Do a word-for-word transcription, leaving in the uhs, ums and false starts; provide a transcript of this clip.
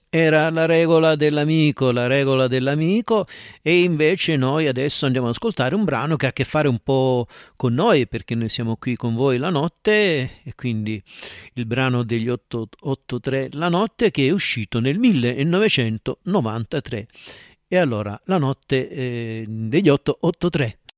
Era la regola dell'amico, la regola dell'amico, e invece noi adesso andiamo ad ascoltare un brano che ha a che fare un po' con noi, perché noi siamo qui con voi la notte, e quindi il brano degli otto otto tre La notte, che è uscito nel millenovecentonovantatré. E allora la notte eh, degli otto otto tre.